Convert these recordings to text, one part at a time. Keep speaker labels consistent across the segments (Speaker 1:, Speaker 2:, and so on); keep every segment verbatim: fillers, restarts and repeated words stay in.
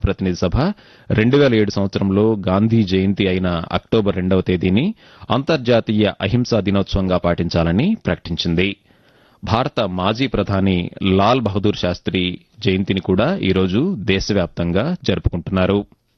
Speaker 1: ప్రతినిధి సభ రెండు వేల ఏడు సంవత్సరంలో గాంధీ జయంతి అయిన అక్టోబర్ రెండవ తేదీని అంతర్జాతీయ అహింసా దినోత్సవంగా పాటించాలని ప్రకటించింది. భారత మాజీ ప్రధాని లాల్ బహదూర్ శాస్త్రి జయంతిని కూడా ఈరోజు దేశవ్యాప్తంగా జరుపుకుంటున్నారు.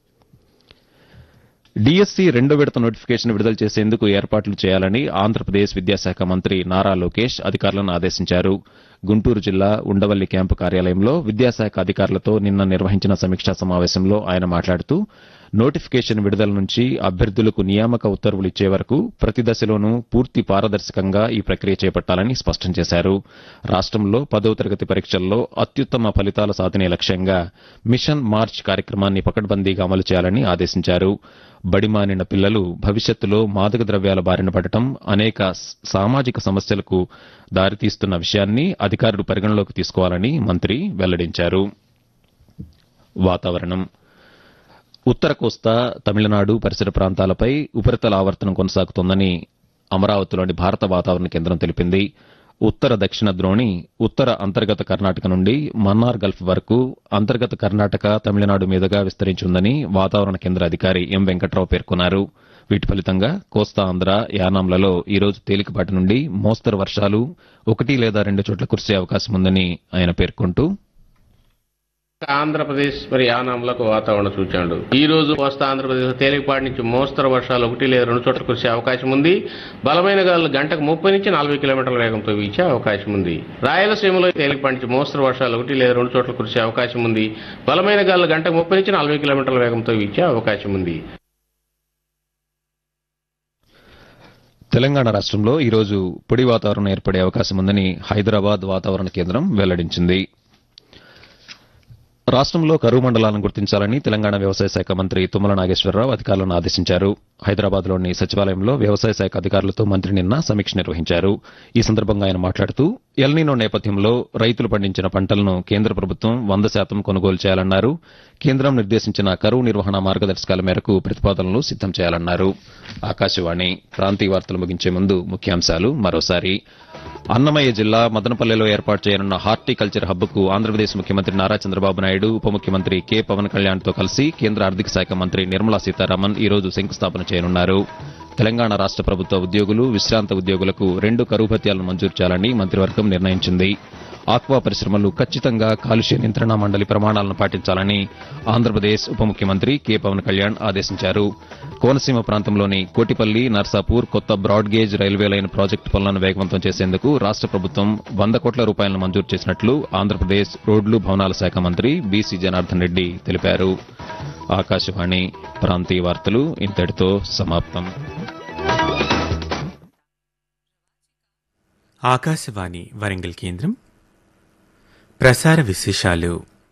Speaker 1: డీఎస్సీ రెండో విడత నోటిఫికేషన్ విడుదల చేసేందుకు ఏర్పాట్లు చేయాలని ఆంధ్రప్రదేశ్ విద్యాశాఖ మంత్రి నారా లోకేష్ అధికారులను ఆదేశించారు. గుంటూరు జిల్లా ఉండవల్లి క్యాంపు కార్యాలయంలో విద్యాశాఖ అధికారులతో నిన్న నిర్వహించిన సమీక్షా సమావేశంలో ఆయన మాట్లాడుతూ నోటిఫికేషన్ విడుదల నుంచి అభ్యర్థులకు నియామక ఉత్తర్వులు ఇచ్చే వరకు ప్రతి దశలోనూ పూర్తి పారదర్శకంగా ఈ ప్రక్రియ చేపట్టాలని స్పష్టం చేశారు. రాష్టంలో పదవ తరగతి పరీక్షల్లో అత్యుత్తమ ఫలితాల సాధనే లక్ష్యంగా మిషన్ మార్చ్ కార్యక్రమాన్ని పకడ్బందీగా అమలు చేయాలని ఆదేశించారు. బడిమానిన పిల్లలు భవిష్యత్తులో మాదక ద్రవ్యాల బారిన పడటం అనేక సామాజిక సమస్యలకు దారితీస్తున్న విషయాన్ని అధికారులు పరిగణలోకి తీసుకోవాలని మంత్రి వెల్లడించారు. వాతావరణం ఉత్తర కోస్తా, తమిళనాడు పరిసర ప్రాంతాలపై ఉపరితల ఆవర్తనం కొనసాగుతోందని అమరావతిలోని భారత వాతావరణ కేంద్రం తెలిపింది. ఉత్తర దక్షిణ ద్రోణి ఉత్తర అంతర్గత కర్ణాటక నుండి మన్నార్ గల్ఫ్ వరకు అంతర్గత కర్ణాటక, తమిళనాడు మీదుగా విస్తరించి ఉందని వాతావరణ కేంద్ర అధికారి ఎం వెంకట్రావు పేర్కొన్నారు. వీటి ఫలితంగా కోస్తా ఆంధ్ర, యానాంలలో ఈరోజు తేలికపాటి నుండి మోస్తరు వర్షాలు ఒకటి లేదా రెండు చోట్ల కురిసే అవకాశం ఉందని ఆయన పేర్కొంటూ
Speaker 2: ఆంధ్రప్రదేశ్ మరి యానాంలకు వాతావరణ సూచనలు ఈ రోజు కోస్తా ఆంధ్రప్రదేశ్ తేలికపాటి నుంచి మోస్తరు వర్షాలు ఒకటి లేదా రెండు చోట్ల కురిసే అవకాశం ఉంది. బలమైన గాలులు గంటకు ముప్పై నుంచి నలభై కిలోమీటర్ల వేగంతో వీచే అవకాశం ఉంది. రాయలసీమలో తేలికపాటి నుంచి మోస్తరు వర్షాలు ఒకటి లేదా రెండు చోట్ల కురిసే అవకాశం ఉంది. బలమైన గాలులు గంటకు ముప్పై నుంచి నలభై కిలోమీటర్ల వేగంతో వీచే అవకాశం ఉంది.
Speaker 1: తెలంగాణ రాష్ట్రంలో ఈరోజు పొడి వాతావరణం ఏర్పడే అవకాశం ఉందని హైదరాబాద్ వాతావరణ కేంద్రం వెల్లడించింది. రాష్ట్రంలో కరువు మండలాలను గుర్తించాలని తెలంగాణ వ్యవసాయ శాఖ మంత్రి తుమ్మల నాగేశ్వరరావు అధికారులను ఆదేశించారు. హైదరాబాద్లోని సచివాలయంలో వ్యవసాయ శాఖ అధికారులతో మంత్రి నిన్న సమీక్ష నిర్వహించారు. ఈ సందర్భంగా ఆయన మాట్లాడుతూ ఎల్నినో నేపథ్యంలో రైతులు పండించిన పంటలను కేంద్ర ప్రభుత్వం వంద శాతం కొనుగోలు చేయాలన్నారు. కేంద్రం నిర్దేశించిన కరువు నిర్వహణ మార్గదర్శకాల మేరకు ప్రతిపాదనలు సిద్దం చేయాలన్నారు. ఆకాశవాణి ప్రాంతీయ వార్తలు ముగించే ముందు ముఖ్యాంశాలు మరోసారి. అన్నమయ్య జిల్లా మదనపల్లెలో ఏర్పాటు చేయనున్న హార్టికల్చర్ హబ్కు ఆంధ్రప్రదేశ్ ముఖ్యమంత్రి నారా చంద్రబాబు నాయుడు, ఉప ముఖ్యమంత్రి కె పవన్ కళ్యాణ్తో కలిసి కేంద్ర ఆర్థిక శాఖ మంత్రి నిర్మలా సీతారామన్ ఈ రోజు శంకుస్థాపన చేయనున్నారు. తెలంగాణ రాష్ట ప్రభుత్వ ఉద్యోగులు, విశ్రాంత ఉద్యోగులకు రెండు కరువు భత్యాలను మంజూరు చేయాలని మంత్రివర్గం నిర్ణయించింది. ఆక్వా పరిశ్రమలు ఖచ్చితంగా కాలుష్య నియంత్రణ మండలి ప్రమాణాలను పాటించాలని ఆంధ్రప్రదేశ్ ఉప ముఖ్యమంత్రి కె పవన్ కళ్యాణ్ ఆదేశించారు. కోనసీమ ప్రాంతంలోని కోటిపల్లి, నర్సాపూర్ కొత్త బ్రాడ్గేజ్ రైల్వే లైన్ ప్రాజెక్టు పనులను వేగవంతం చేసేందుకు రాష్ట ప్రభుత్వం వంద కోట్ల రూపాయలను మంజూరు చేసినట్లు ఆంధ్రప్రదేశ్ రోడ్లు, భవనాల శాఖ మంత్రి బీసీ జనార్దన్ రెడ్డి తెలిపారు. ఆకాశవాణి ప్రాంతీయ వార్తలు ఇంతటితో సమాప్తం.
Speaker 3: ఆకాశవాణి వరంగల్ కేంద్రం ప్రసార విశేషాలు.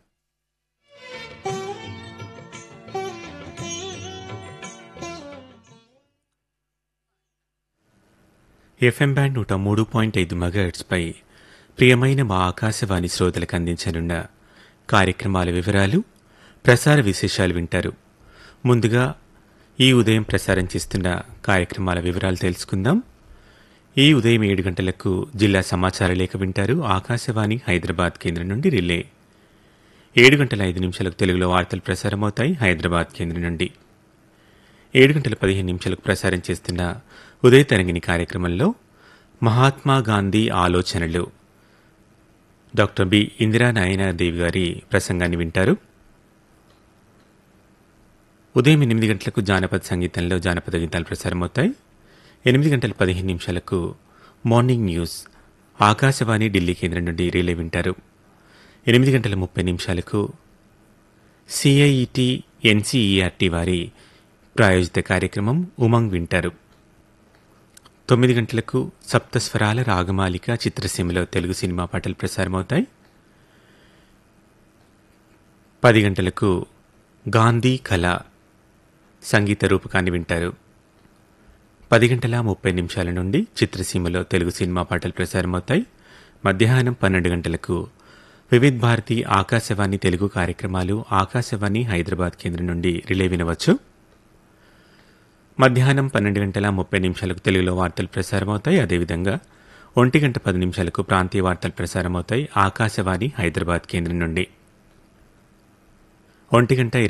Speaker 3: ఎఫ్ఎం బ్యాండ్ నూట మూడు పాయింట్ ఐదు మెగాహెర్ట్జ్పై ప్రియమైన మా ఆకాశవాణి శ్రోతలకు అందించనున్న కార్యక్రమాల వివరాలు, ప్రసార విశేషాలు వింటారు. ముందుగా ఈ ఉదయం ప్రసారం చేస్తున్న కార్యక్రమాల వివరాలు తెలుసుకుందాం. ఈ ఉదయం ఏడు గంటలకు జిల్లా సమాచార లేఖ వింటారు. ఆకాశవాణి హైదరాబాద్ కేంద్రం నుండి రిలే. ఏడు గంటల ఐదు నిమిషాలకు తెలుగులో వార్తలు ప్రసారమవుతాయి హైదరాబాద్ కేంద్రం నుండి. ఏడు గంటల పదిహేను నిమిషాలకు ప్రసారం చేస్తున్న ఉదయ తరంగిణి కార్యక్రమంలో మహాత్మా గాంధీ ఆలోచనలు డాక్టర్ బి ఇందిరా నాయనాదేవి గారి ప్రసంగాన్ని వింటారు. ఉదయం ఎనిమిది గంటలకు జానపద సంగీతంలో జానపద గీతాలు ప్రసారమవుతాయి. ఎనిమిది గంటల పదిహేను నిమిషాలకు మార్నింగ్ న్యూస్ ఆకాశవాణి ఢిల్లీ కేంద్రం నుండి రిలే వింటారు. ఎనిమిది గంటల ముప్పై నిమిషాలకు సిఐఈటి ఎన్సీఈఆర్టీ వారి ప్రాయోజిత కార్యక్రమం ఉమంగ్ వింటారు. తొమ్మిది గంటలకు సప్తస్వరాల రాగమాలిక చిత్రసీమలో తెలుగు సినిమా పాటలు ప్రసారమవుతాయి. పది గంటలకు గాంధీ కళ సంగీత రూపకాన్ని వింటారు. పది గంటల ముప్పై నిమిషాల నుండి చిత్రసీమలో తెలుగు సినిమా పాటలు ప్రసారమవుతాయి. మధ్యాహ్నం పన్నెండు గంటలకు వివిధ్ భారతి ఆకాశవాణి తెలుగు కార్యక్రమాలు ఆకాశవాణి హైదరాబాద్ కేంద్రం నుండి రిలే వినవచ్చు. మధ్యాహ్నం పన్నెండు గంటల ముప్పై నిమిషాలకు తెలుగులో వార్తలు ప్రసారమవుతాయి. అదేవిధంగా ఒంటి గంట పది నిమిషాలకు ప్రాంతీయ వార్తలు ప్రసారమవుతాయి ఆకాశవాణి హైదరాబాద్ కేంద్రం నుండి. ఒంటి గంట